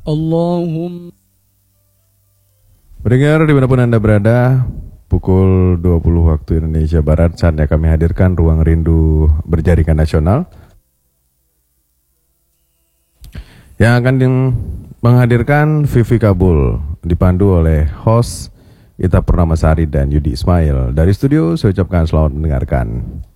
Allahumma. Pendengar dimanapun Anda berada, pukul 20 waktu Indonesia Barat saatnya kami hadirkan Ruang Rindu Berjaringan Nasional yang akan menghadirkan Vivi Kabul, dipandu oleh host Ita Purnamasari dan Yudi Ismail. Dari studio saya ucapkan selamat mendengarkan.